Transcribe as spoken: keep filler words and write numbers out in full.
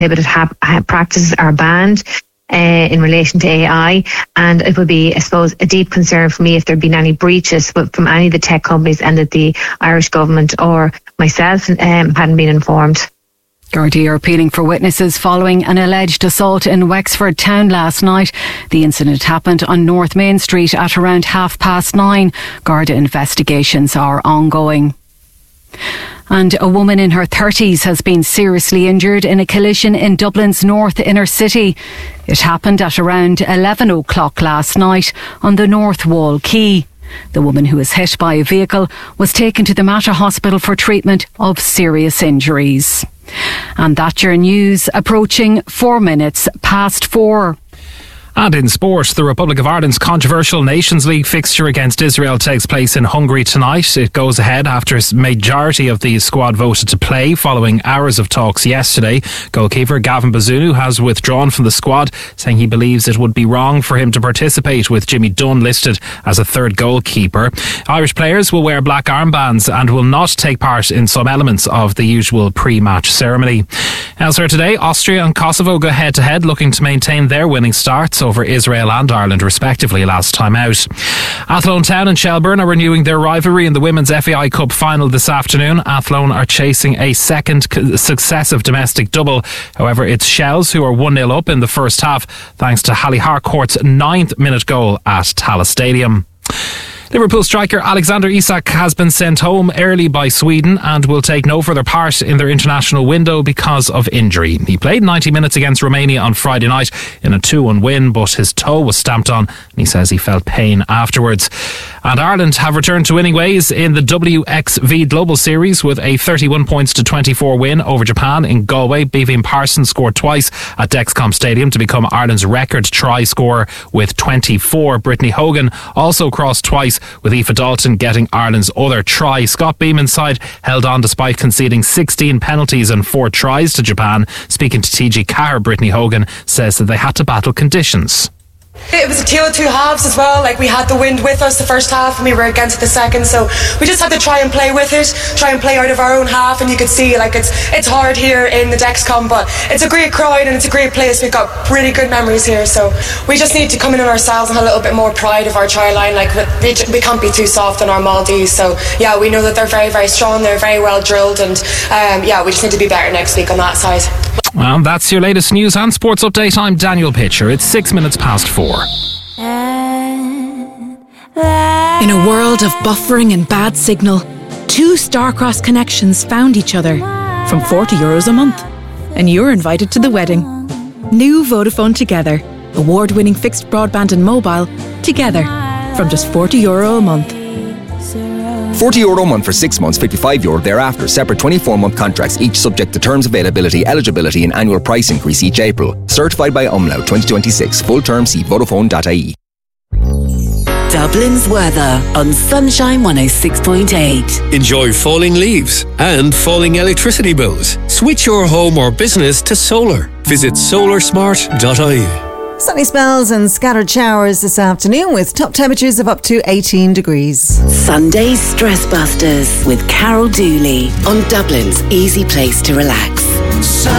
prohibited ha- ha- practices are banned uh, in relation to A I, and it would be, I suppose, a deep concern for me if there had been any breaches from any of the tech companies and that the Irish government or myself um, hadn't been informed. Gardaí are appealing for witnesses following an alleged assault in Wexford town last night. The incident happened on North Main Street at around half past nine. Garda investigations are ongoing. And a woman in her thirties has been seriously injured in a collision in Dublin's north inner city. It happened at around eleven o'clock last night on the North Wall Quay. The woman who was hit by a vehicle was taken to the Mater Hospital for treatment of serious injuries. And that's your news, approaching four minutes past four. And in sport, the Republic of Ireland's controversial Nations League fixture against Israel takes place in Hungary tonight. It goes ahead after a majority of the squad voted to play following hours of talks yesterday. Goalkeeper Gavin Bazunu has withdrawn from the squad, saying he believes it would be wrong for him to participate with Jimmy Dunn listed as a third goalkeeper. Irish players will wear black armbands and will not take part in some elements of the usual pre-match ceremony. Elsewhere today, Austria and Kosovo go head-to-head, looking to maintain their winning starts over Israel and Ireland respectively last time out. Athlone Town and Shelburne are renewing their rivalry in the Women's F A I Cup final this afternoon. Athlone are chasing a second successive domestic double. However, it's Shells who are one nil up in the first half thanks to Hallie Harcourt's ninth minute goal at Tallaght Stadium. Liverpool striker Alexander Isak has been sent home early by Sweden and will take no further part in their international window because of injury. He played ninety minutes against Romania on Friday night in a two one win, but his toe was stamped on and he says he felt pain afterwards. And Ireland have returned to winning ways in the W X V Global Series with a thirty-one points to twenty-four win over Japan in Galway. Beavian Parsons scored twice at Dexcom Stadium to become Ireland's record try scorer with twenty-four. Brittany Hogan also crossed twice, with Aoife Dalton getting Ireland's other try. Scott Beeman's side held on despite conceding sixteen penalties and four tries to Japan. Speaking to T G Carr, Brittany Hogan says that they had to battle conditions. It was a tale of two halves as well. Like, we had the wind with us the first half and we were against the second, so we just had to try and play with it, try and play out of our own half. And you could see, like, it's it's hard here in the Dexcom, but it's a great crowd and it's a great place. We've got really good memories here, so we just need to come in on ourselves and have a little bit more pride of our try line. Like, we, we can't be too soft on our Maldives, so yeah, we know that they're very very strong, they're very well drilled, and um, yeah, we just need to be better next week on that side. Well, that's your latest news and sports update. I'm Daniel Pitcher. It's six minutes past four. In a world of buffering and bad signal, two Starcross connections found each other from forty euros a month. And you're invited to the wedding. New Vodafone Together. Award-winning fixed broadband and mobile together from just forty euro a month. forty euro a month for six months, fifty-five euro thereafter. Separate twenty-four month contracts, each subject to terms, availability, eligibility and annual price increase each April. Certified by Umlaut twenty twenty-six. Full term, see vodafone dot I E. Dublin's weather on Sunshine one oh six point eight. Enjoy falling leaves and falling electricity bills. Switch your home or business to solar. Visit solar smart dot I E. Sunny spells and scattered showers this afternoon with top temperatures of up to eighteen degrees. Sunday Stress Busters with Carol Dooley on Dublin's easy place to relax.